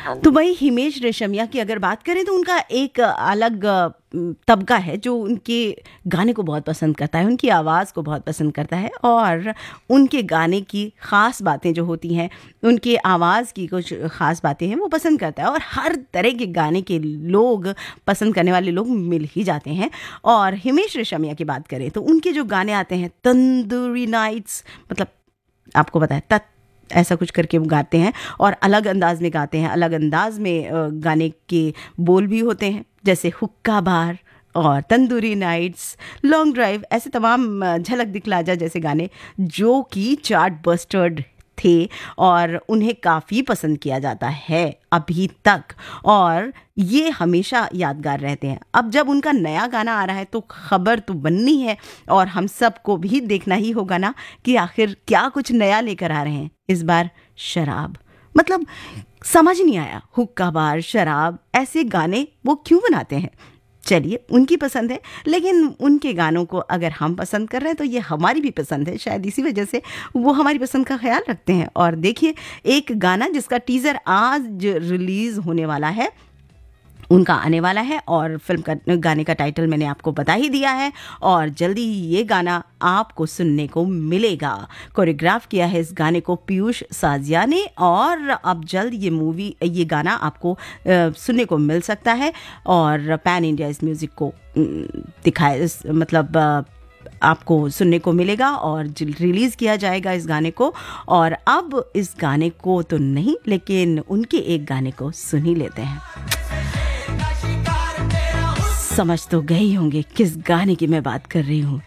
तो वही हिमेश रेशमिया की अगर बात करें तो उनका एक अलग तबका है जो उनके गाने को बहुत पसंद करता है, उनकी आवाज़ को बहुत पसंद करता है और उनके गाने की ख़ास बातें जो होती हैं, उनके आवाज़ की कुछ ख़ास बातें हैं वो पसंद करता है। और हर तरह के गाने के लोग पसंद करने वाले लोग मिल ही जाते हैं। और हिमेश रेशमिया की बात करें तो उनके जो गाने आते हैं, तंदूरी नाइट्स, मतलब आपको पता है ऐसा कुछ करके वो गाते हैं और अलग अंदाज में गाते हैं। अलग अंदाज में गाने के बोल भी होते हैं, जैसे हुक्का बार और तंदूरी नाइट्स, लॉन्ग ड्राइव, ऐसे तमाम झलक दिखला जा जैसे गाने जो कि चार्ट बस्टर्ड थे और उन्हें काफ़ी पसंद किया जाता है अभी तक, और ये हमेशा यादगार रहते हैं। अब जब उनका नया गाना आ रहा है तो खबर तो बननी है और हम सबको भी देखना ही होगा ना कि आखिर क्या कुछ नया लेकर आ रहे हैं। इस बार शराब, मतलब समझ नहीं आया, हुक्का बार, शराब, ऐसे गाने वो क्यों बनाते हैं। चलिए, उनकी पसंद है, लेकिन उनके गानों को अगर हम पसंद कर रहे हैं तो ये हमारी भी पसंद है, शायद इसी वजह से वो हमारी पसंद का ख्याल रखते हैं। और देखिए, एक गाना जिसका टीज़र आज रिलीज़ होने वाला है, उनका आने वाला है, और फिल्म का गाने का टाइटल मैंने आपको बता ही दिया है और जल्दी ही ये गाना आपको सुनने को मिलेगा। कोरियोग्राफ किया है इस गाने को पीयूष साजिया ने और अब जल्द ये गाना आपको सुनने को मिल सकता है और पैन इंडिया इस म्यूज़िक को दिखाए, मतलब आपको सुनने को मिलेगा और रिलीज़ किया जाएगा इस गाने को। और अब इस गाने को तो नहीं, लेकिन उनके एक गाने को सुन ही लेते हैं। समझ तो गए होंगे किस गाने की मैं बात कर रही हूँ।